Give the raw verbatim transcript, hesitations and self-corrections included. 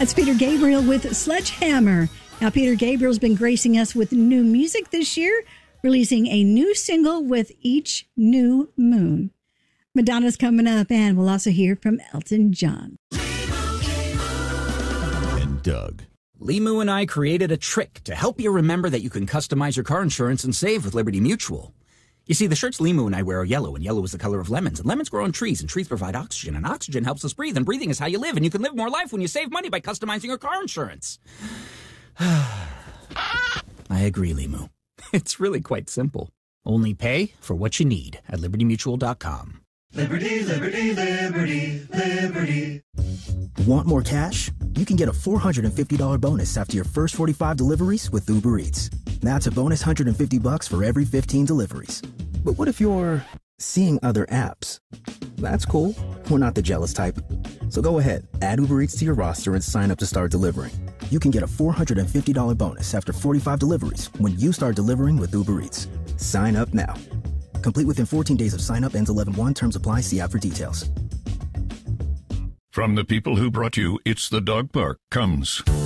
That's Peter Gabriel with Sledgehammer. Now, Peter Gabriel's been gracing us with new music this year, releasing a new single with each new moon. Madonna's coming up, and we'll also hear from Elton John. And Doug. Limu and I created a trick to help you remember that you can customize your car insurance and save with Liberty Mutual. You see, the shirts Limu and I wear are yellow, and yellow is the color of lemons, and lemons grow on trees, and trees provide oxygen, and oxygen helps us breathe, and breathing is how you live, and you can live more life when you save money by customizing your car insurance. I agree, Limu. It's really quite simple. Only pay for what you need at liberty mutual dot com. Liberty, liberty, liberty, liberty. Want more cash? You can get a four hundred fifty dollars bonus after your first forty-five deliveries with Uber Eats. That's a bonus one hundred fifty bucks for every fifteen deliveries. But what if you're seeing other apps? That's cool. We're not the jealous type. So go ahead, add Uber Eats to your roster and sign up to start delivering. You can get a four hundred fifty dollars bonus after forty-five deliveries when you start delivering with Uber Eats. Sign up now. Complete within fourteen days of sign up. Ends eleven one. Terms apply. See app for details. From the people who brought you It's the Dog Park comes